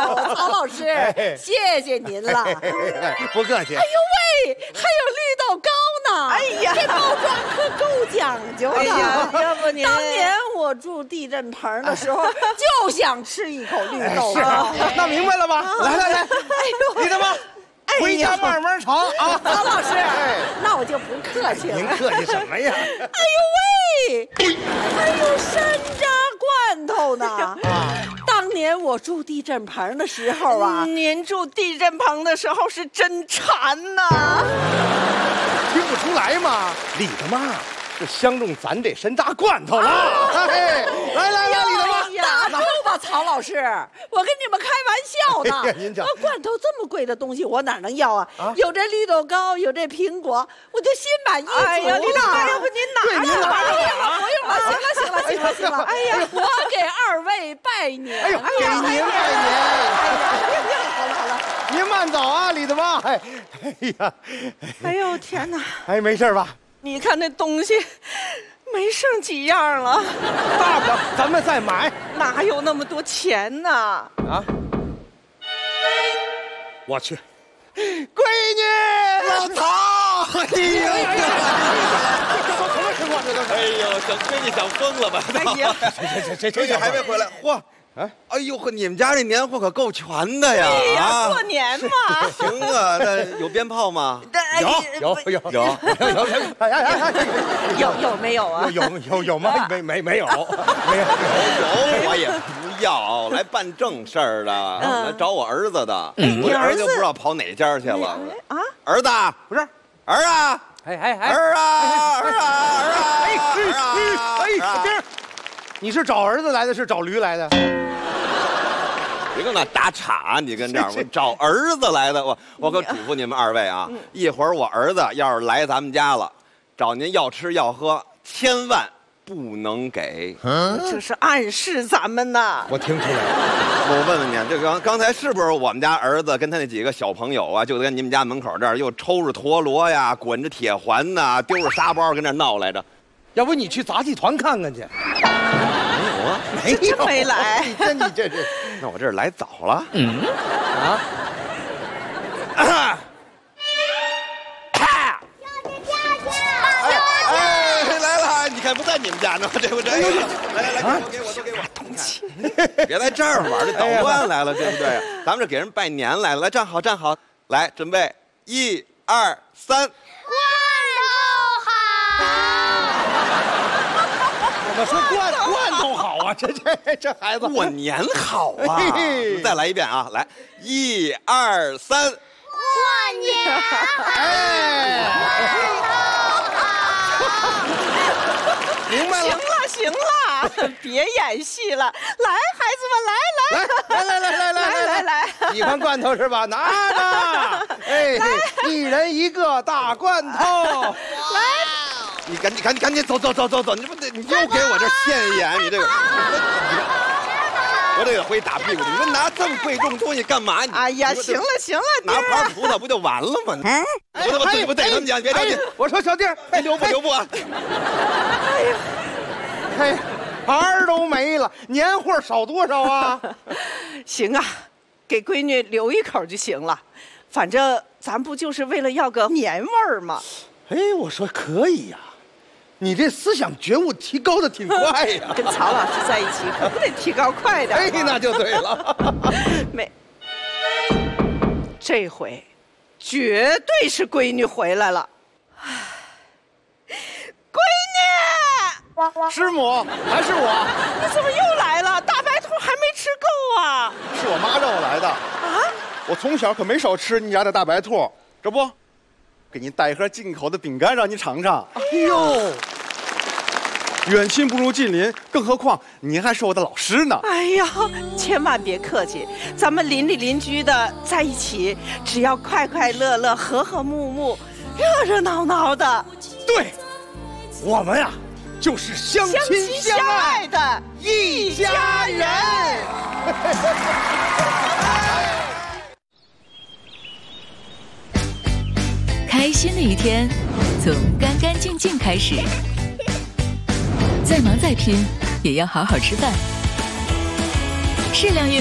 曹老师，谢谢您了。 不客气。 哎呦喂，还有绿豆糕呢！ 哎呀， 这包装可够讲究的。 哎呀，要不您当年我住地震棚的时候，就想吃一口绿豆糕。 那明白了吧？来，哎呦，李大妈，回家慢慢尝啊。 曹老师，那我就不客气了。 您客气什么呀？ 哎呦喂，还有山楂罐头呢！当年我住地震棚的时候啊， 您住地震棚的时候是真馋呐。 听不出来吗？李大妈，这相中咱这山楂罐头了。来，李大妈。 打住吧，曹老师，我跟你们开玩笑呢。 哎呀您瞧那罐头这么贵的东西，我哪能要啊？有这绿豆糕，有这苹果，我就心满意足了。 哎呀，李大妈，要不您拿着吧？ 不用了，行了。哎呀，我给二位拜年。 哎呦，给您拜年。 好了， 您慢走啊，李大妈。哎呀， 哎呦天哪！ 哎，没事吧？ 你看那东西，没剩几样了。 大不了咱们再买。 哪有那么多钱呢？ 啊！我去，闺女，老曹！哎呀，什么情况？这都是。 哎呦，小闺女想疯了吧？ 哎呀， 这还没回来，嚯！哎呦呵，你们家这年货可够全的呀！ 哎呀，过年嘛。 行啊，那有鞭炮吗？ 有。 有没有啊？ 有吗？没有， 我也不要，来办正事儿的，来找我儿子的。我这儿子就不知道跑哪家去了。 啊， 儿子不是儿啊！儿啊！ 小丁，你是找儿子来的，是找驴来的？ 别跟那打岔，你跟这儿，我找儿子来的。我可嘱咐你们二位啊，一会儿我儿子要是来咱们家了，找您要吃要喝，千万不能给。 这是暗示咱们呢。 我听出来了。 我问问你，这刚才是不是我们家儿子跟他那几个小朋友啊，就在你们家门口这儿又抽着陀螺呀，滚着铁环呐，丢着沙包跟那儿闹来着？ 要不你去杂技团看看去？ 没有啊， 真没来。 你这是？ 那我这是来早了。来了，你看不在你们家呢，对不对？来，都给我，东西，别在这儿玩，这捣乱来了，对不对？咱们这给人拜年来了，来站好，来准备，1、2、3。 怎么说罐头好啊？这孩子过年好啊！再来一遍啊！来，1、2、3。 过年明白了。 行了，别演戏了。来，孩子们，来， 喜欢罐头是吧？拿着，哎，一人一个大罐头。 来。 你赶紧走！你不得你又给我这现眼，你这个，我这个回打屁股。你们拿这么贵重东西干嘛？ 哎呀，行了， 拿盘葡萄不就完了吗？我自己不带他们讲，别着急。 我说小弟， 留步啊！ 嘿，盘都没了，年货少多少啊？ 行啊，给闺女留一口就行了，反正咱不就是为了要个年味儿吗？ 哎，我说可以呀。你这思想觉悟提高的挺快呀！ 跟曹老师在一起可不得提高快点。 哎，那就对了。 没，这回绝对是闺女回来了。闺女， 师母还是我？ 你怎么又来了？大白兔还没吃够啊？ 是我妈让我来的啊！我从小可没少吃你家的大白兔，这不，给您带一盒进口的饼干让您尝尝。 哎呦！ 远亲不如近邻，更何况您还是我的老师呢。 哎呀，千万别客气，咱们邻里邻居的在一起，只要快快乐乐、和和睦睦、热热闹闹的。 对，我们呀，就是相亲相爱的一家人。 开心的一天，从干干净净开始。再忙再拼，也要好好吃饭。适量运